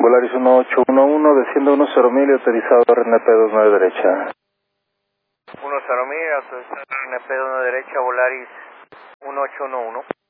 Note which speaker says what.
Speaker 1: Volaris 1811, desciende 10.000 y autorizado RNP 29 derecha.
Speaker 2: 10.000, autorizado RNP 29 derecha, Volaris 1811.